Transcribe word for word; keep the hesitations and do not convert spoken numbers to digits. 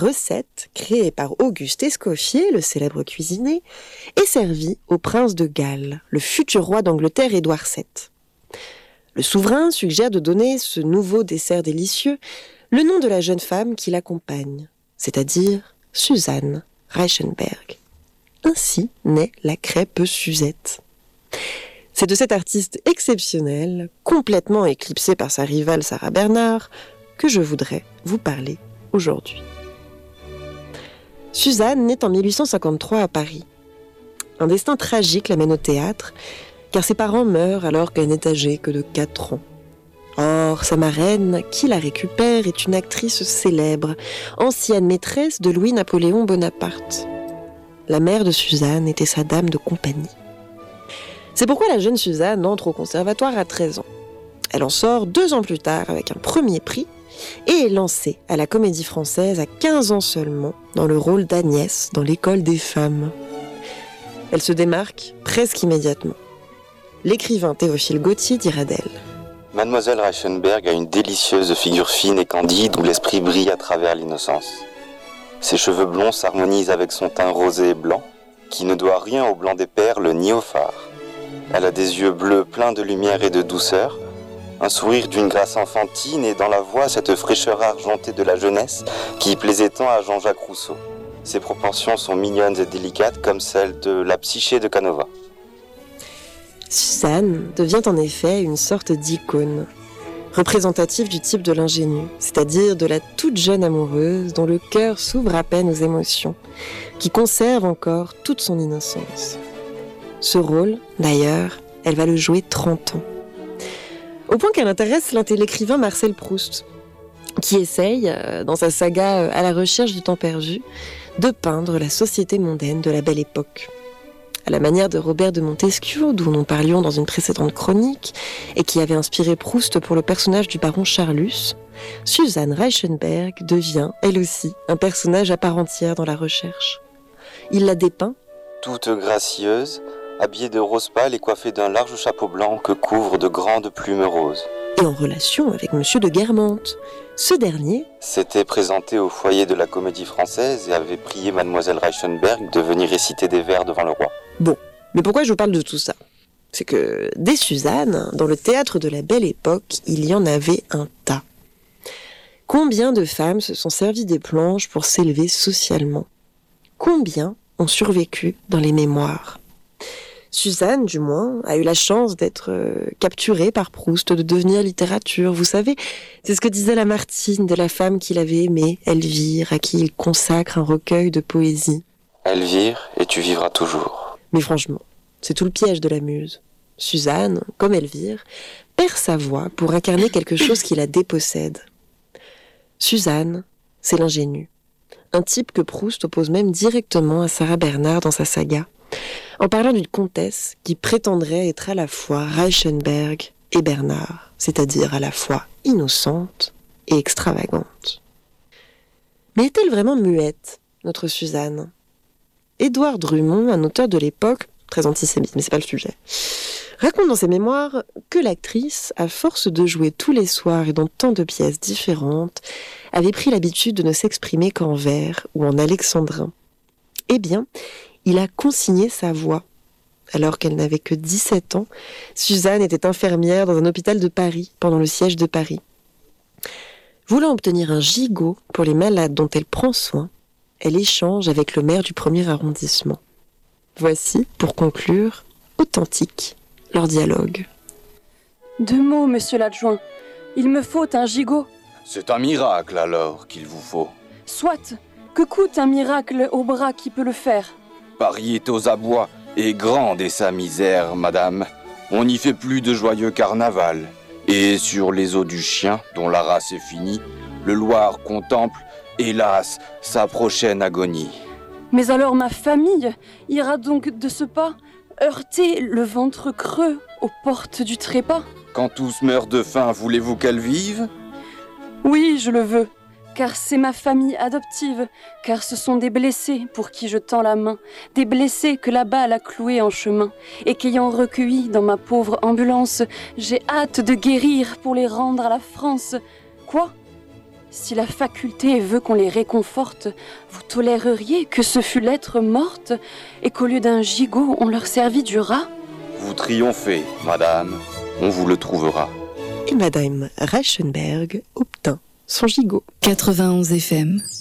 Recette créée par Auguste Escoffier, le célèbre cuisinier, et servie au prince de Galles, le futur roi d'Angleterre Édouard sept. Le souverain suggère de donner ce nouveau dessert délicieux le nom de la jeune femme qui l'accompagne, c'est-à-dire Suzanne Reichenberg. Ainsi naît la crêpe Suzette. C'est de cette artiste exceptionnelle, complètement éclipsée par sa rivale Sarah Bernhardt, que je voudrais vous parler aujourd'hui. Suzanne naît en mille huit cent cinquante-trois à Paris. Un destin tragique l'amène au théâtre, car ses parents meurent alors qu'elle n'est âgée que de quatre ans. Or, sa marraine, qui la récupère, est une actrice célèbre, ancienne maîtresse de Louis-Napoléon Bonaparte. La mère de Suzanne était sa dame de compagnie. C'est pourquoi la jeune Suzanne entre au conservatoire à treize ans. Elle en sort deux ans plus tard avec un premier prix et est lancée à la Comédie Française à quinze ans seulement dans le rôle d'Agnès dans l'École des femmes. Elle se démarque presque immédiatement. L'écrivain Théophile Gautier dira d'elle: Mademoiselle Reichenberg a une délicieuse figure fine et candide où l'esprit brille à travers l'innocence. Ses cheveux blonds s'harmonisent avec son teint rosé et blanc, qui ne doit rien au blanc des perles ni au fard. Elle a des yeux bleus pleins de lumière et de douceur, un sourire d'une grâce enfantine et dans la voix cette fraîcheur argentée de la jeunesse qui plaisait tant à Jean-Jacques Rousseau. Ses proportions sont mignonnes et délicates comme celles de la Psyché de Canova. Suzanne devient en effet une sorte d'icône, représentative du type de l'ingénue, c'est-à-dire de la toute jeune amoureuse dont le cœur s'ouvre à peine aux émotions, qui conserve encore toute son innocence. Ce rôle, d'ailleurs, elle va le jouer trente ans. Au point qu'elle intéresse l'écrivain Marcel Proust, qui essaye, dans sa saga À la recherche du temps perdu, de peindre la société mondaine de la Belle Époque. À la manière de Robert de Montesquieu, dont nous parlions dans une précédente chronique, et qui avait inspiré Proust pour le personnage du baron Charlus, Suzanne Reichenberg devient, elle aussi, un personnage à part entière dans la recherche. Il la dépeint toute gracieuse, habillée de rose pâle et coiffée d'un large chapeau blanc que couvrent de grandes plumes roses. Et en relation avec Monsieur de Guermantes. Ce dernier s'était présenté au foyer de la Comédie Française et avait prié Mademoiselle Reichenberg de venir réciter des vers devant le roi. Bon, mais pourquoi je vous parle de tout ça ? C'est que des Suzannes, dans le théâtre de la Belle Époque, il y en avait un tas. Combien de femmes se sont servies des planches pour s'élever socialement ? Combien ont survécu dans les mémoires ? Suzanne, du moins, a eu la chance d'être euh, capturée par Proust, de devenir littérature. Vous savez, c'est ce que disait Lamartine de la femme qu'il avait aimée, Elvire, à qui il consacre un recueil de poésie. Elvire, et tu vivras toujours. Mais franchement, c'est tout le piège de la muse. Suzanne, comme Elvire, perd sa voix pour incarner quelque chose qui la dépossède. Suzanne, c'est l'ingénue. Un type que Proust oppose même directement à Sarah Bernhardt dans sa saga, en parlant d'une comtesse qui prétendrait être à la fois Reichenberg et Bernhardt, c'est-à-dire à la fois innocente et extravagante. Mais est-elle vraiment muette, notre Suzanne ? Édouard Drummond, un auteur de l'époque, très antisémite, mais c'est pas le sujet, raconte dans ses mémoires que l'actrice, à force de jouer tous les soirs et dans tant de pièces différentes, avait pris l'habitude de ne s'exprimer qu'en vers ou en alexandrin. Eh bien, il a consigné sa voix. Alors qu'elle n'avait que dix-sept ans, Suzanne était infirmière dans un hôpital de Paris pendant le siège de Paris. Voulant obtenir un gigot pour les malades dont elle prend soin, elle échange avec le maire du premier arrondissement. Voici, pour conclure, authentique, leur dialogue. Deux mots, monsieur l'adjoint. Il me faut un gigot. C'est un miracle alors qu'il vous faut. Soit. Que coûte un miracle au bras qui peut le faire ? Paris est aux abois, et grande est sa misère, madame. On n'y fait plus de joyeux carnaval. Et sur les os du chien, dont la race est finie, le Loir contemple, hélas, sa prochaine agonie. Mais alors ma famille ira donc de ce pas heurter le ventre creux aux portes du trépas ? Quand tous meurent de faim, voulez-vous qu'elle vive ? Oui, je le veux. Car c'est ma famille adoptive, car ce sont des blessés pour qui je tends la main, des blessés que la balle a cloués en chemin, et qu'ayant recueillis dans ma pauvre ambulance, j'ai hâte de guérir pour les rendre à la France. Quoi ? Si la faculté veut qu'on les réconforte, vous toléreriez que ce fût l'être morte et qu'au lieu d'un gigot, on leur servit du rat? Vous triomphez, madame, on vous le trouvera. Et Madame Reichenberg obtint son gigot. quatre-vingt-onze F M